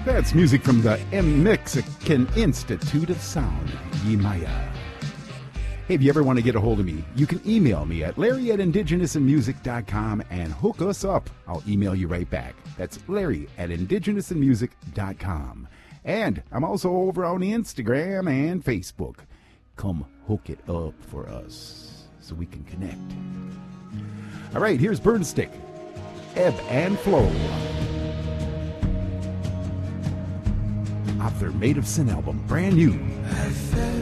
That's music from the Mexican Institute of Sound, Yemaya. Hey, if you ever want to get a hold of me, you can email me at larry@indigenousinmusic.com and hook us up. I'll email you right back. That's larry@indigenousinmusic.com. And I'm also over on Instagram and Facebook. Come hook it up for us so we can connect. All right, here's Burnstick, Ebb and Flow, off their Made of Sin album, brand new.